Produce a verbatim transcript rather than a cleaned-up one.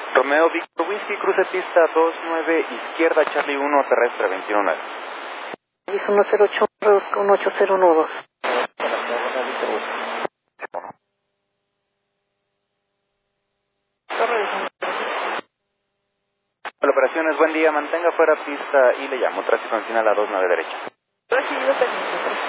Romeo Víctor Whisky, cruce pista dos nueve, izquierda, Charlie uno, terrestre veintiuno nueve. Es uno cero ocho, uno ocho cero uno dos. Hola, operaciones, buen día, mantenga fuera pista y le llamo, tráfico en final a dos nueve derecha. Recibido permiso.